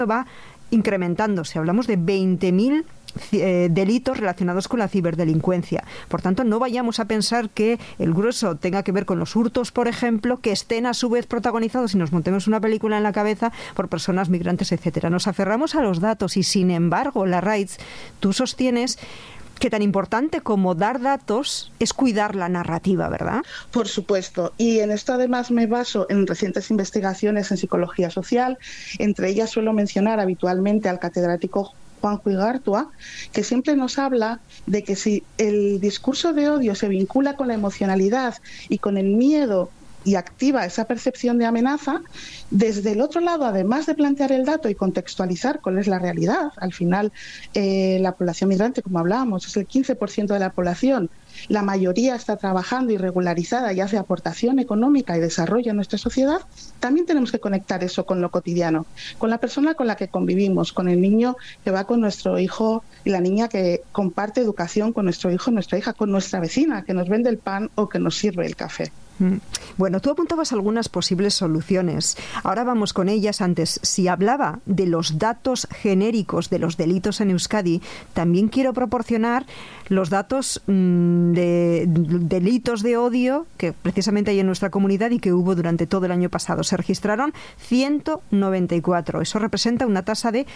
va incrementándose. Hablamos de 20.000 delitos relacionados con la ciberdelincuencia. Por tanto, no vayamos a pensar que el grueso tenga que ver con los hurtos, por ejemplo, que estén a su vez protagonizados y nos montemos una película en la cabeza por personas migrantes, etcétera. Nos aferramos a los datos y, sin embargo, la Raitz, tú sostienes que tan importante como dar datos es cuidar la narrativa, ¿verdad? Por supuesto. Y en esto además me baso en recientes investigaciones en psicología social. Entre ellas suelo mencionar habitualmente al catedrático Juanjo Igartua, que siempre nos habla de que si el discurso de odio se vincula con la emocionalidad y con el miedo y activa esa percepción de amenaza, desde el otro lado, además de plantear el dato y contextualizar cuál es la realidad, al final la población migrante, como hablábamos, es el 15% de la población, la mayoría está trabajando y regularizada y hace aportación económica y desarrollo en nuestra sociedad, también tenemos que conectar eso con lo cotidiano, con la persona con la que convivimos, con el niño que va con nuestro hijo y la niña que comparte educación con nuestro hijo, nuestra hija, con nuestra vecina que nos vende el pan o que nos sirve el café. Bueno, tú apuntabas algunas posibles soluciones. Ahora vamos con ellas. Antes, si hablaba de los datos genéricos de los delitos en Euskadi, también quiero proporcionar los datos de delitos de odio que precisamente hay en nuestra comunidad y que hubo durante todo el año pasado. Se registraron 194. Eso representa una tasa de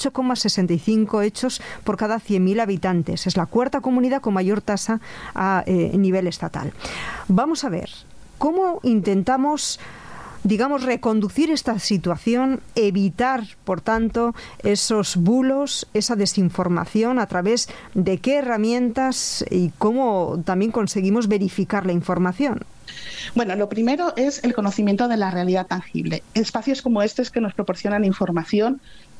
8,65 hechos por cada 100.000 habitantes. Es la cuarta comunidad con mayor tasa a nivel estatal. Vamos a ver cómo intentamos, digamos, reconducir esta situación, evitar, por tanto, esos bulos, esa desinformación, a través de qué herramientas y cómo también conseguimos verificar la información. Bueno, lo primero es el conocimiento de la realidad tangible. Espacios como estos que nos proporcionan información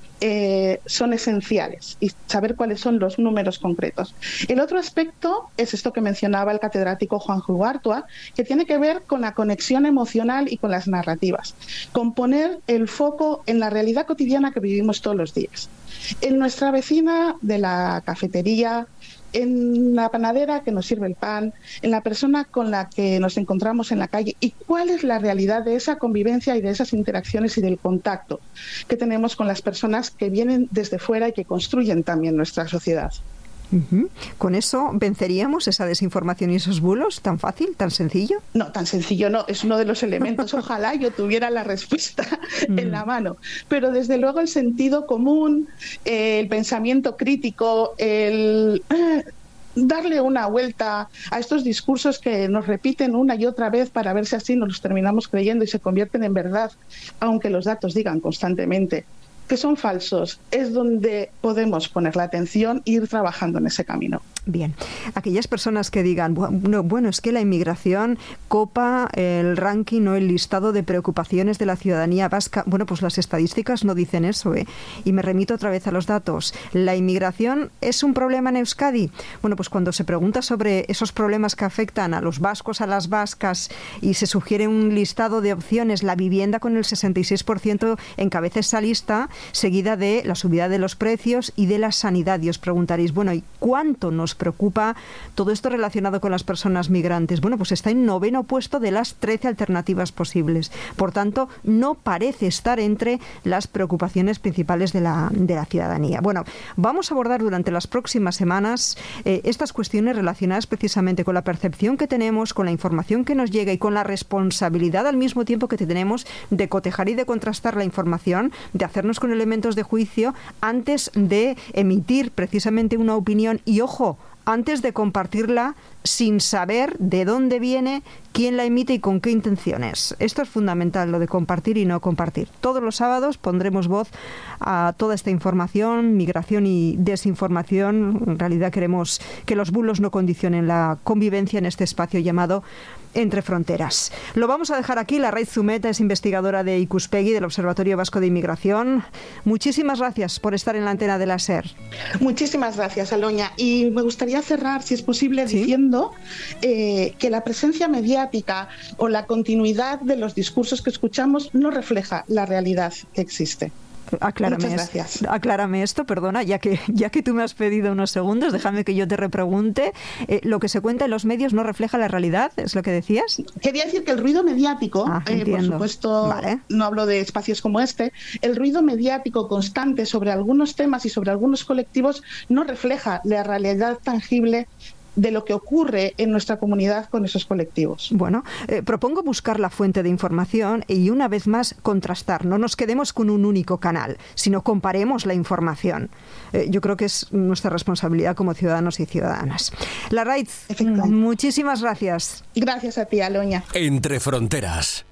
son esenciales y saber cuáles son los números concretos. El otro aspecto es esto que mencionaba el catedrático Juanjo Igartua, que tiene que ver con la conexión emocional y con las narrativas, con poner el foco en la realidad cotidiana que vivimos todos los días. En nuestra vecina de la cafetería, en la panadera que nos sirve el pan, en la persona con la que nos encontramos en la calle, y cuál es la realidad de esa convivencia y de esas interacciones y del contacto que tenemos con las personas que vienen desde fuera y que construyen también nuestra sociedad. ¿Con eso venceríamos esa desinformación y esos bulos? ¿Tan fácil? ¿Tan sencillo? No, tan sencillo no, es uno de los elementos. Ojalá yo tuviera la respuesta en la mano, pero desde luego el sentido común, el pensamiento crítico, el darle una vuelta a estos discursos que nos repiten una y otra vez para ver si así nos los terminamos creyendo y se convierten en verdad, aunque los datos digan constantemente que son falsos, es donde podemos poner la atención e ir trabajando en ese camino. Bien, aquellas personas que digan, bueno, es que la inmigración copa el ranking o el listado de preocupaciones de la ciudadanía vasca. Bueno, pues las estadísticas no dicen eso, y me remito otra vez a los datos. ¿La inmigración es un problema en Euskadi? Bueno, pues cuando se pregunta sobre esos problemas que afectan a los vascos, a las vascas, y se sugiere un listado de opciones, la vivienda con el 66% encabeza esa lista, seguida de la subida de los precios y de la sanidad. Y os preguntaréis, bueno, ¿y cuánto nos preocupa todo esto relacionado con las personas migrantes? Bueno, pues está en 9º puesto de las 13 alternativas posibles. Por tanto, no parece estar entre las preocupaciones principales de la ciudadanía. Bueno, vamos a abordar durante las próximas semanas estas cuestiones relacionadas precisamente con la percepción que tenemos, con la información que nos llega y con la responsabilidad al mismo tiempo que tenemos de cotejar y de contrastar la información, de hacernos con elementos de juicio antes de emitir precisamente una opinión y, ojo, antes de compartirla sin saber de dónde viene, quién la emite y con qué intenciones. Esto es fundamental, lo de compartir y no compartir. Todos los sábados pondremos voz a toda esta información, migración y desinformación. En realidad queremos que los bulos no condicionen la convivencia en este espacio llamado Entre Fronteras. Lo vamos a dejar aquí. La Raitz Zumeta es investigadora de Ikuspegi, del Observatorio Vasco de Inmigración. Muchísimas gracias por estar en la antena de la SER. Muchísimas gracias, Aloña. Y me gustaría cerrar, si es posible, diciendo que la presencia mediática o la continuidad de los discursos que escuchamos no refleja la realidad que existe. Aclárame esto, perdona, ya que tú me has pedido unos segundos, déjame que yo te repregunte. ¿Lo que se cuenta en los medios no refleja la realidad? ¿Es lo que decías? Quería decir que el ruido mediático, por supuesto, no hablo de espacios como este, el ruido mediático constante sobre algunos temas y sobre algunos colectivos no refleja la realidad tangible de lo que ocurre en nuestra comunidad con esos colectivos. Bueno, propongo buscar la fuente de información y una vez más contrastar. No nos quedemos con un único canal, sino comparemos la información. Yo creo que es nuestra responsabilidad como ciudadanos y ciudadanas. Larraitz, muchísimas gracias. Gracias a ti, Aloña. Entre Fronteras.